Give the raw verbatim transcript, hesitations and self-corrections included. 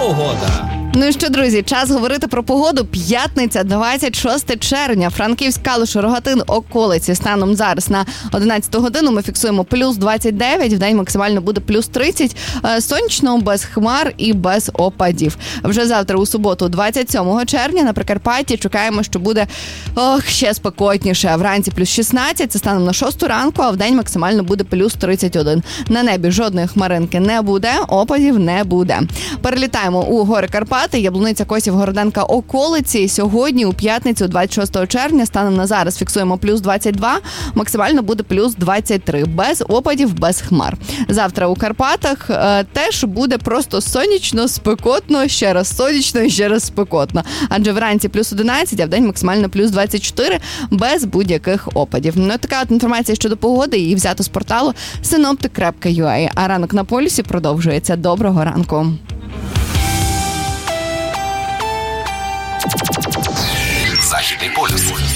Погода. Ну що, друзі, час говорити про погоду. П'ятниця, двадцять шостого червня. Франківськ, Калуш, Рогатин, околиці. Станом зараз на одинадцяту годину ми фіксуємо плюс двадцять дев'ять, в день максимально буде плюс тридцять. Сонячно, без хмар і без опадів. Вже завтра у суботу, двадцять сьомого червня, на Прикарпатті чекаємо, що буде ох, ще спекотніше. Вранці плюс шістнадцять, це станом на шосту ранку, а в день максимально буде плюс тридцять один. На небі жодної хмаринки не буде, опадів не буде. Перелітаємо у гори Карпати. Яблуниця, Косів, Городенка, околиці. Сьогодні, у п'ятницю, двадцять шостого червня, станом на зараз фіксуємо плюс двадцять два, максимально буде плюс двадцять три. Без опадів, без хмар. Завтра у Карпатах е, теж буде просто сонячно, спекотно, ще раз сонячно і ще раз спекотно. Адже вранці плюс одинадцять, а в день максимально плюс двадцять чотири, без будь-яких опадів. Ну, така от інформація щодо погоди, її взято з порталу синоптик крапка ю а. А ранок на полюсі продовжується. Доброго ранку. Західний полюс.